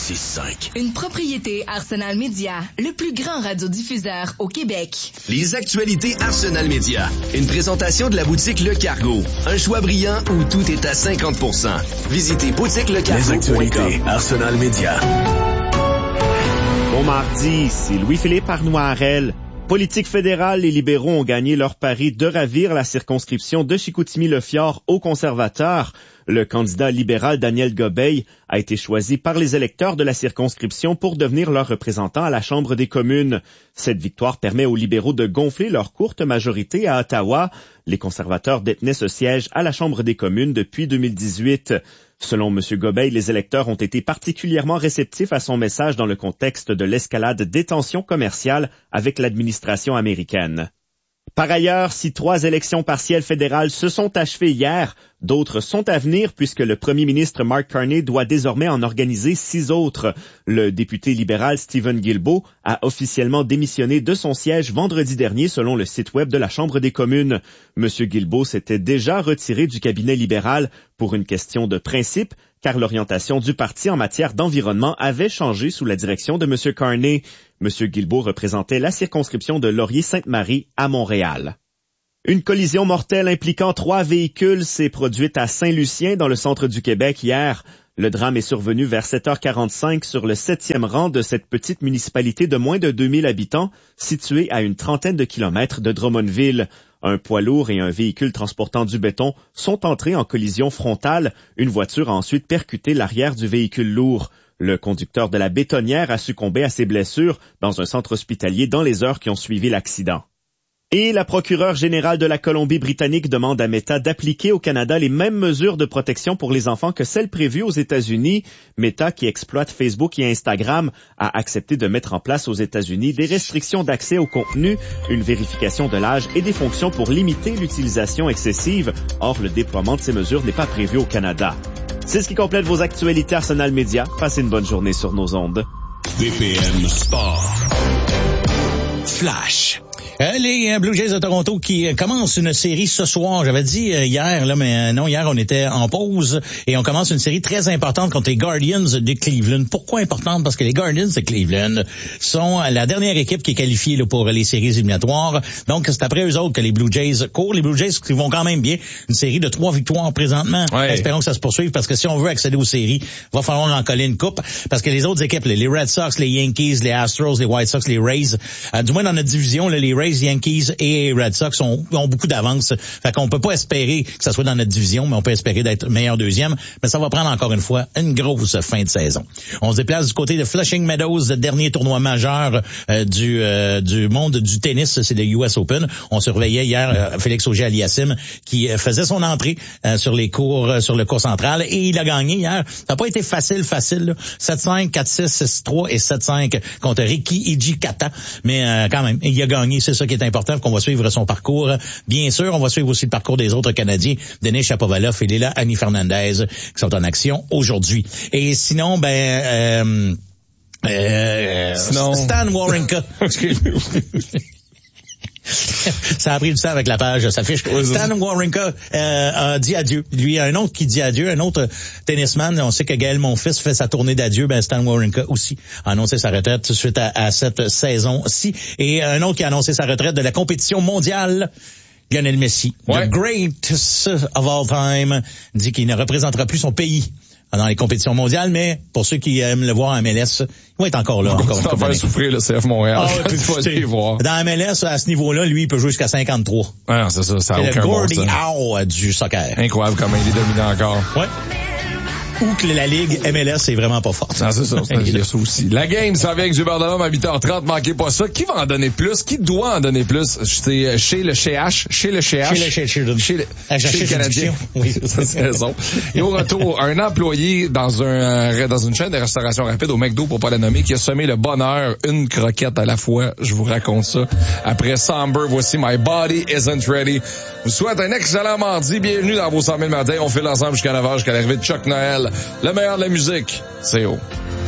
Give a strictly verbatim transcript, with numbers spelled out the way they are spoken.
six cinq. Une propriété Arsenal Média, le plus grand radiodiffuseur au Québec. Les actualités Arsenal Média. Une présentation de la boutique Le Cargo. Un choix brillant où tout est à cinquante pour cent. Visitez boutique le cargo point com. Les actualités Arsenal Média. Bon mardi, c'est Louis-Philippe Arnoirel. Politique fédérale, les libéraux ont gagné leur pari de ravir la circonscription de Chicoutimi-Le-Fjord aux conservateurs. Le candidat libéral Daniel Gobeil a été choisi par les électeurs de la circonscription pour devenir leur représentant à la Chambre des communes. Cette victoire permet aux libéraux de gonfler leur courte majorité à Ottawa. Les conservateurs détenaient ce siège à la Chambre des communes depuis deux mille dix-huit. Selon M. Gobeil, les électeurs ont été particulièrement réceptifs à son message dans le contexte de l'escalade des tensions commerciales avec l'administration américaine. Par ailleurs, si trois élections partielles fédérales se sont achevées hier, d'autres sont à venir puisque le premier ministre Mark Carney doit désormais en organiser six autres. Le député libéral Stephen Guilbeault a officiellement démissionné de son siège vendredi dernier selon le site web de la Chambre des communes. M. Guilbeault s'était déjà retiré du cabinet libéral pour une question de principe, car l'orientation du parti en matière d'environnement avait changé sous la direction de M. Carney. M. Guilbeault représentait la circonscription de Laurier-Sainte-Marie à Montréal. Une collision mortelle impliquant trois véhicules s'est produite à Saint-Lucien dans le centre du Québec hier. Le drame est survenu vers sept heures quarante-cinq sur le septième rang de cette petite municipalité de moins de deux mille habitants, située à une trentaine de kilomètres de Drummondville. Un poids lourd et un véhicule transportant du béton sont entrés en collision frontale. Une voiture a ensuite percuté l'arrière du véhicule lourd. Le conducteur de la bétonnière a succombé à ses blessures dans un centre hospitalier dans les heures qui ont suivi l'accident. Et la procureure générale de la Colombie-Britannique demande à Meta d'appliquer au Canada les mêmes mesures de protection pour les enfants que celles prévues aux États-Unis. Meta, qui exploite Facebook et Instagram, a accepté de mettre en place aux États-Unis des restrictions d'accès au contenu, une vérification de l'âge et des fonctions pour limiter l'utilisation excessive. Or, le déploiement de ces mesures n'est pas prévu au Canada. C'est ce qui complète vos actualités Arsenal Média. Passez une bonne journée sur nos ondes. B P M Sport. Flash. Euh, les euh, Blue Jays de Toronto qui euh, commencent une série ce soir. J'avais dit euh, hier, là, mais euh, non, hier on était en pause et on commence une série très importante contre les Guardians de Cleveland. Pourquoi importante? Parce que les Guardians de Cleveland sont la dernière équipe qui est qualifiée là, pour les séries éliminatoires. Donc, c'est après eux autres que les Blue Jays courent. Les Blue Jays qui vont quand même bien. Une série de trois victoires présentement. Ouais. Espérons que ça se poursuive parce que si on veut accéder aux séries, il va falloir en coller une coupe. Parce que les autres équipes, les Red Sox, les Yankees, les Astros, les White Sox, les Rays, euh, du moins dans notre division, là, les Rays, Yankees et Red Sox ont, ont beaucoup d'avance. Fait qu'on peut pas espérer que ça soit dans notre division, mais on peut espérer d'être meilleur deuxième. Mais ça va prendre encore une fois une grosse fin de saison. On se déplace du côté de Flushing Meadows, le dernier tournoi majeur euh, du euh, du monde du tennis, c'est le U S Open. On surveillait hier euh, Félix Auger-Aliassime qui euh, faisait son entrée euh, sur les cours, euh, sur le cours central et il a gagné hier. Ça n'a pas été facile, facile. Là. sept cinq, quatre six, six trois et sept cinq contre Riki Hijikata. Mais euh, quand même, il a gagné, c'est ça qui est important, qu'on va suivre son parcours. Bien sûr, on va suivre aussi le parcours des autres Canadiens, Denis Shapovalov et Leila Annie Fernandez, qui sont en action aujourd'hui. Et sinon, ben... Euh, euh, sinon... Stan Wawrinka. Ça a pris du temps avec la page, ça fiche. Stan Wawrinka euh, a dit adieu. Lui, un autre qui dit adieu, un autre tennisman. On sait que Gaël Monfils fait sa tournée d'adieu. Ben Stan Wawrinka aussi a annoncé sa retraite suite à, à cette saison-ci. Et un autre qui a annoncé sa retraite de la compétition mondiale, Lionel Messi, ouais. The greatest of all time, dit qu'il ne représentera plus son pays dans les compétitions mondiales, mais pour ceux qui aiment le voir en M L S, il va être encore là. Encore une faire souffrir le C F Montréal. Ah, ouais, faut aller voir. Dans M L S, à ce niveau-là, lui, il peut jouer jusqu'à cinquante-trois. Ah, c'est ça, ça a c'est aucun le bon Gordie Howe du soccer. Incroyable comment il est dominant encore. Ouais. Ou que la Ligue M L S est vraiment pas forte. Ah, c'est ça, c'est il y a ça aussi. La game, ça vient avec Gilbert Delhomme à huit heures trente, manquez pas ça. Qui va en donner plus? Qui doit en donner plus? C'est chez le C H, chez le C H. Chez le, chez, chez, chez le, chez chez le Canadien. Oui, ça c'est raison. Et au retour, un employé dans un, dans une chaîne de restauration rapide au McDo, pour pas la nommer, qui a semé le bonheur une croquette à la fois. Je vous raconte ça. Après Somber, voici My Body Isn't Ready. Je vous souhaite un excellent mardi. Bienvenue dans vos cent mille matins. On fait l'ensemble jusqu'à neuf heures, jusqu'à l'arrivée de Chuck Noël. Le meilleur de la musique, c'est haut.